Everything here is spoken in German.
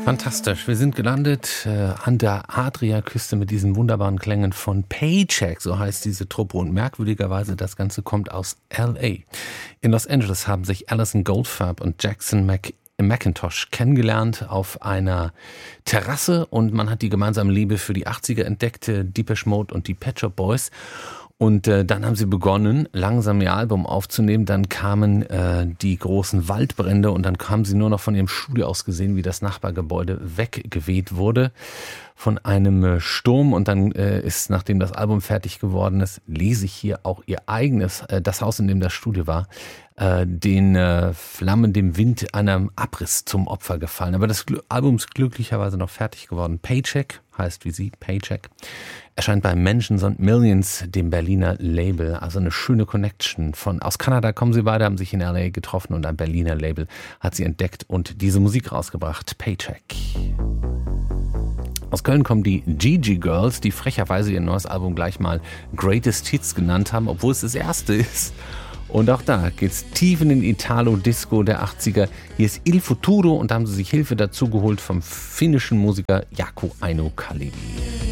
Fantastisch. Wir sind gelandet an der Adriaküste mit diesen wunderbaren Klängen von Paycheck, so heißt diese Truppe. Und merkwürdigerweise, das Ganze kommt aus L.A. In Los Angeles haben sich Alison Goldfarb und Jackson McIntosh kennengelernt auf einer Terrasse und man hat die gemeinsame Liebe für die 80er entdeckt, Depeche Mode und die Pet Shop Boys. Und dann haben sie begonnen, langsam ihr Album aufzunehmen. Dann kamen die großen Waldbrände und dann haben sie nur noch von ihrem Studio aus gesehen, wie das Nachbargebäude weggeweht wurde von einem Sturm. Und dann ist, nachdem das Album fertig geworden ist, lese ich hier auch ihr eigenes, das Haus, in dem das Studio war, den Flammen, dem Wind, einem Abriss zum Opfer gefallen. Aber das Album ist glücklicherweise noch fertig geworden. Paycheck heißt wie sie, Paycheck. Erscheint bei Mentions and Millions, dem Berliner Label. Also eine schöne Connection. Aus Kanada kommen sie beide, haben sich in L.A. getroffen und ein Berliner Label hat sie entdeckt und diese Musik rausgebracht. Paycheck. Aus Köln kommen die Gigi Girls, die frecherweise ihr neues Album gleich mal Greatest Hits genannt haben, obwohl es das erste ist. Und auch da geht's tief in den Italo-Disco der 80er. Hier ist Il Futuro und da haben sie sich Hilfe dazu geholt vom finnischen Musiker Jaakko Aino Kalevi.